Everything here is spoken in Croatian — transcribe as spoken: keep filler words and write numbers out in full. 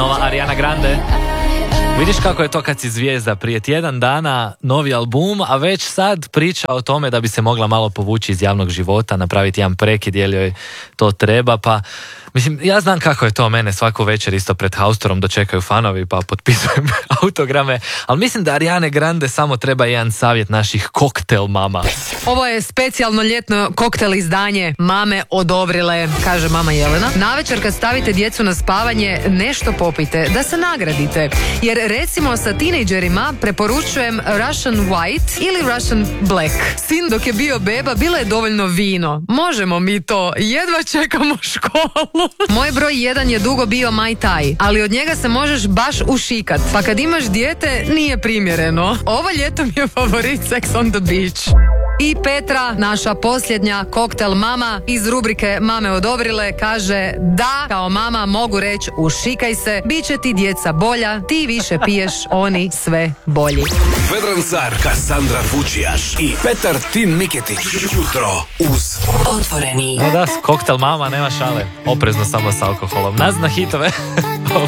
nova Ariana Grande. Vidiš kako je to kad si zvijezda, prije tjedan dana novi album, a već sad priča o tome da bi se mogla malo povući iz javnog života, napraviti jedan prekid, je li joj to treba, pa mislim, ja znam kako je to, mene svaku večer isto pred haustorom dočekaju fanovi pa potpisujem autograme, ali mislim da Ariane Grande samo treba jedan savjet naših koktel mama. Ovo je specijalno ljetno koktel izdanje Mame odobrile, kaže mama Jelena. Navečer kad stavite djecu na spavanje, nešto popite, da se nagradite. Jer recimo sa tinejdžerima preporučujem Russian White ili Russian Black. Sin dok je bio beba, bilo je dovoljno vino. Možemo mi to, jedva čekamo školu. Moj broj jedan je dugo bio Mai Tai, ali od njega se možeš baš ušikat. Pa kad imaš dijete, nije primjereno. Ovo ljeto mi je favorit Sex on the Beach. I Petra, naša posljednja koktel mama iz rubrike Mame odobrile, kaže da, kao mama mogu reći ušikaj se, bit će ti djeca bolja, ti više piješ, oni sve bolji. Vedran Car, Kassandra Vučijaš i Petar Tin Miketić. Jutro uz Otvoreni. No da, koktel mama, nema šale. Oprezno samo s alkoholom. Nazna hitove.